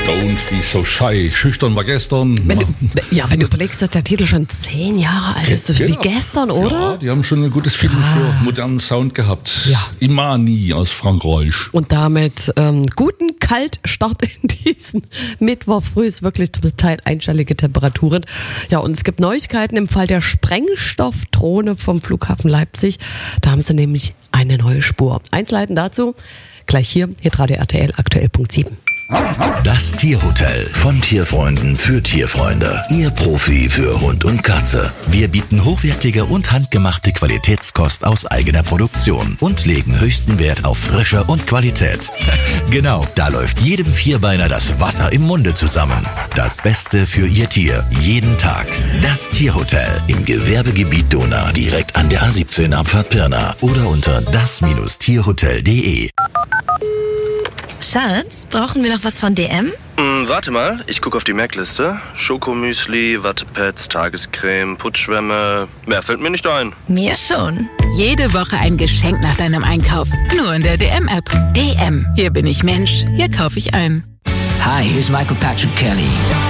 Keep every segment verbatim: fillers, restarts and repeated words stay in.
Don't be so shy. Schüchtern war gestern. Wenn du, ja, wenn du überlegst, dass der Titel schon zehn Jahre alt ist, so Genau. wie gestern, oder? Ja, die haben schon ein gutes Feeling für modernen Sound gehabt. Ja. Imani aus Frankreich. Und damit ähm, guten Kaltstart in diesen Mittwoch früh, ist wirklich zum Teil einstellige Temperaturen. Ja, und es gibt Neuigkeiten im Fall der Sprengstoffdrohne vom Flughafen Leipzig. Da haben sie nämlich eine neue Spur. Einzelheiten dazu gleich hier, hitradio R T L aktuell Punkt sieben. Das Tierhotel von Tierfreunden für Tierfreunde. Ihr Profi für Hund und Katze. Wir bieten hochwertige und handgemachte Qualitätskost aus eigener Produktion und legen höchsten Wert auf Frische und Qualität. Genau, da läuft jedem Vierbeiner das Wasser im Munde zusammen. Das Beste für Ihr Tier, jeden Tag. Das Tierhotel im Gewerbegebiet Donau, direkt an der A siebzehn Abfahrt Pirna oder unter das Tierhotel punkt de. Schatz, brauchen wir noch was von D M? Hm, warte mal, ich gucke auf die Merkliste. Schokomüsli, Wattepads, Tagescreme, Putzschwämme. Mehr fällt mir nicht ein. Mir schon. Jede Woche ein Geschenk nach deinem Einkauf. Nur in der D M-App. D M. Hier bin ich Mensch. Hier kaufe ich ein. Hi, here's Michael Patrick Kelly.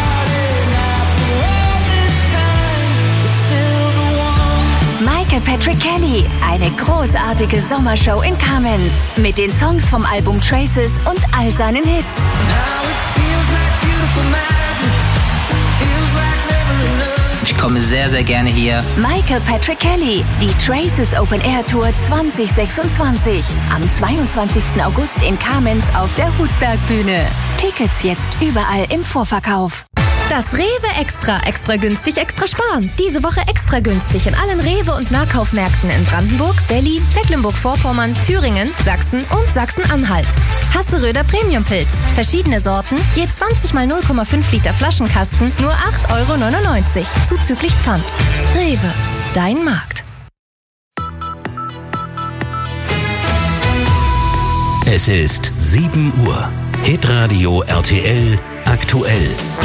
Michael Patrick Kelly, eine großartige Sommershow in Kamenz mit den Songs vom Album Traces und all seinen Hits. Ich komme sehr, sehr gerne hier. Michael Patrick Kelly, die Traces Open Air Tour zwanzig sechsundzwanzig. Am zweiundzwanzigsten August in Kamenz auf der Hutbergbühne. Tickets jetzt überall im Vorverkauf. Das Rewe Extra, extra günstig, extra sparen. Diese Woche extra günstig in allen Rewe- und Nahkaufmärkten in Brandenburg, Berlin, Mecklenburg-Vorpommern, Thüringen, Sachsen und Sachsen-Anhalt. Hasseröder Premium-Pilz. Verschiedene Sorten, je zwanzig mal null Komma fünf Liter Flaschenkasten, nur acht Euro neunundneunzig, zuzüglich Pfand. Rewe, dein Markt. Es ist sieben Uhr. Hitradio R T L aktuell.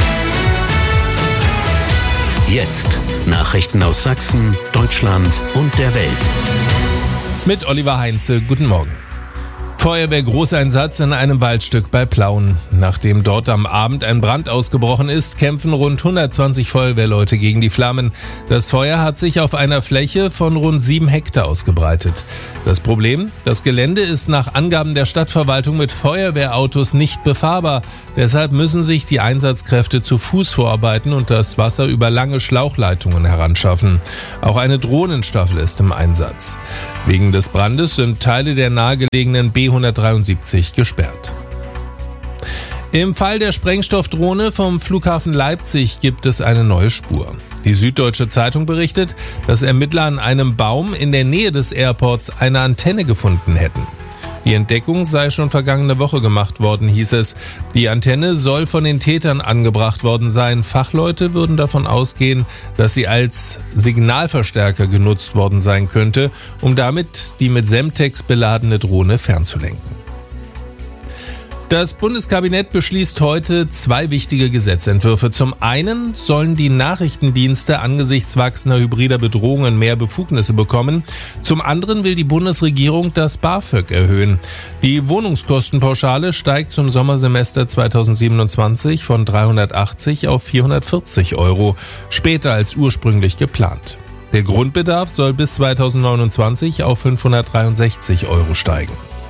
Jetzt Nachrichten aus Sachsen, Deutschland und der Welt. Mit Oliver Heinze, guten Morgen. Feuerwehr-Großeinsatz in einem Waldstück bei Plauen. Nachdem dort am Abend ein Brand ausgebrochen ist, kämpfen rund hundertzwanzig Feuerwehrleute gegen die Flammen. Das Feuer hat sich auf einer Fläche von rund sieben Hektar ausgebreitet. Das Problem? Das Gelände ist nach Angaben der Stadtverwaltung mit Feuerwehrautos nicht befahrbar. Deshalb müssen sich die Einsatzkräfte zu Fuß vorarbeiten und das Wasser über lange Schlauchleitungen heranschaffen. Auch eine Drohnenstaffel ist im Einsatz. Wegen des Brandes sind Teile der nahegelegenen B hundertdreiundsiebzig gesperrt. Im Fall der Sprengstoffdrohne vom Flughafen Leipzig gibt es eine neue Spur. Die Süddeutsche Zeitung berichtet, dass Ermittler an einem Baum in der Nähe des Airports eine Antenne gefunden hätten. Die Entdeckung sei schon vergangene Woche gemacht worden, hieß es. Die Antenne soll von den Tätern angebracht worden sein. Fachleute würden davon ausgehen, dass sie als Signalverstärker genutzt worden sein könnte, um damit die mit Semtex beladene Drohne fernzulenken. Das Bundeskabinett beschließt heute zwei wichtige Gesetzentwürfe. Zum einen sollen die Nachrichtendienste angesichts wachsender hybrider Bedrohungen mehr Befugnisse bekommen. Zum anderen will die Bundesregierung das BAföG erhöhen. Die Wohnungskostenpauschale steigt zum Sommersemester zweitausendsiebenundzwanzig von dreihundertachtzig auf vierhundertvierzig Euro, später als ursprünglich geplant. Der Grundbedarf soll bis zweitausendneunundzwanzig auf fünfhundertdreiundsechzig Euro steigen.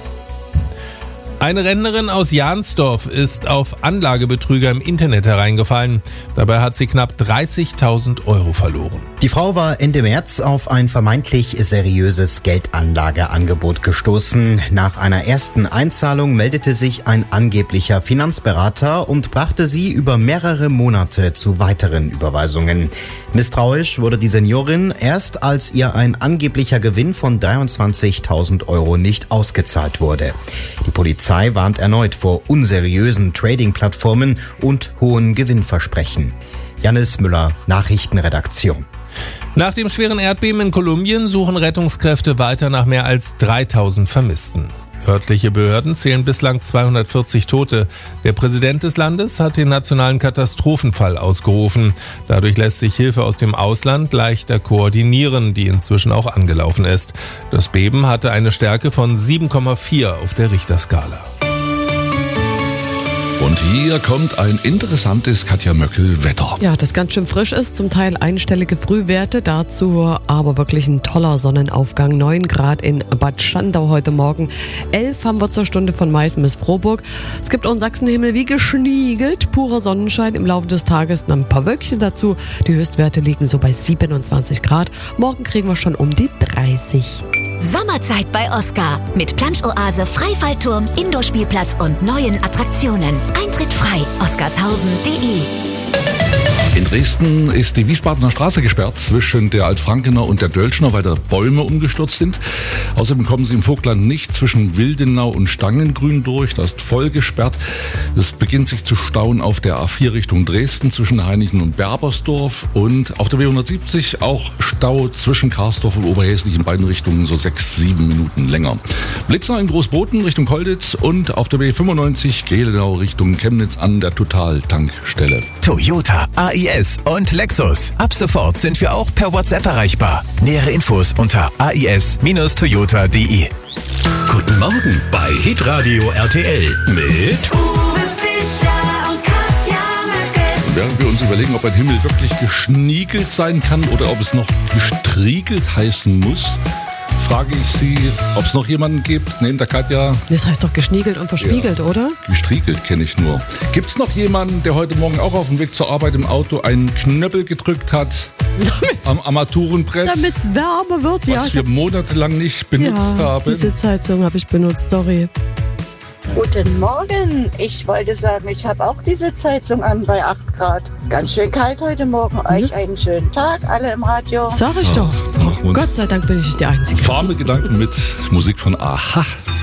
Eine Rentnerin aus Jahnsdorf ist auf Anlagebetrüger im Internet hereingefallen. Dabei hat sie knapp dreißigtausend Euro verloren. Die Frau war Ende März auf ein vermeintlich seriöses Geldanlageangebot gestoßen. Nach einer ersten Einzahlung meldete sich ein angeblicher Finanzberater und brachte sie über mehrere Monate zu weiteren Überweisungen. Misstrauisch wurde die Seniorin erst, als ihr ein angeblicher Gewinn von dreiundzwanzigtausend Euro nicht ausgezahlt wurde. Die Polizei warnt erneut vor unseriösen Trading-Plattformen und hohen Gewinnversprechen. Janis Müller, Nachrichtenredaktion. Nach dem schweren Erdbeben in Kolumbien suchen Rettungskräfte weiter nach mehr als dreitausend Vermissten. Örtliche Behörden zählen bislang zweihundertvierzig Tote. Der Präsident des Landes hat den nationalen Katastrophenfall ausgerufen. Dadurch lässt sich Hilfe aus dem Ausland leichter koordinieren, die inzwischen auch angelaufen ist. Das Beben hatte eine Stärke von sieben Komma vier auf der Richterskala. Und hier kommt ein interessantes Katja Möckel-Wetter. Ja, das ganz schön frisch ist, zum Teil einstellige Frühwerte, dazu aber wirklich ein toller Sonnenaufgang. neun Grad in Bad Schandau heute Morgen, elf haben wir zur Stunde von Meißen bis Frohburg. Es gibt auch einen Sachsenhimmel wie geschniegelt, purer Sonnenschein im Laufe des Tages, dann ein paar Wölkchen dazu. Die Höchstwerte liegen so bei siebenundzwanzig Grad. Morgen kriegen wir schon um die dreißig. Sommerzeit bei Oscar mit Plansch-Oase, Freifallturm, Indoor-Spielplatz und neuen Attraktionen. Eintritt frei, oscarshausen punkt de. In Dresden ist die Wiesbadener Straße gesperrt zwischen der Altfrankener und der Dölschner, weil da Bäume umgestürzt sind. Außerdem kommen sie im Vogtland nicht zwischen Wildenau und Stangengrün durch. Das ist voll gesperrt. Es beginnt sich zu stauen auf der A vier Richtung Dresden zwischen Heinichen und Berbersdorf. Und auf der B hundertsiebzig auch Stau zwischen Karsdorf und Oberhäslich in beiden Richtungen so sechs, sieben Minuten länger. Blitzer in Großboten Richtung Kolditz und auf der B fünfundneunzig Gehlenau Richtung Chemnitz an der Total-Tankstelle. Toyota, A I S und Lexus. Ab sofort sind wir auch per WhatsApp erreichbar. Nähere Infos unter a i s Bindestrich toyota punkt de. Guten Morgen bei Hitradio R T L mit Uwe Fischer und Katja Möckel. Während wir uns überlegen, ob ein Himmel wirklich geschniegelt sein kann oder ob es noch gestriegelt heißen muss, frage ich Sie, ob es noch jemanden gibt, neben der Katja. Das heißt doch geschniegelt und verspiegelt, ja, oder? Gestriegelt kenne ich nur. Gibt es noch jemanden, der heute Morgen auch auf dem Weg zur Arbeit im Auto einen Knöppel gedrückt hat am Armaturenbrett? Damit es wärmer wird, ja. Was wir monatelang nicht benutzt ja, haben. Diese Zeitung habe ich benutzt, sorry. Guten Morgen. Ich wollte sagen, ich habe auch diese Zeitung an bei acht Grad. Ganz schön kalt heute Morgen. Mhm. Euch einen schönen Tag, alle im Radio. Sag ich doch. Oh, Gott sei Dank bin ich nicht die Einzige. Warme Gedanken mit Musik von Aha.